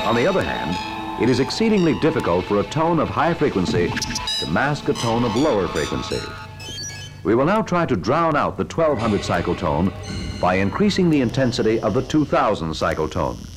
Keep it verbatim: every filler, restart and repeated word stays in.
On the other hand, it is exceedingly difficult for a tone of high frequency to mask a tone of lower frequency. We will now try to drown out the twelve hundred cycle tone by increasing the intensity of the two thousand cycle tone.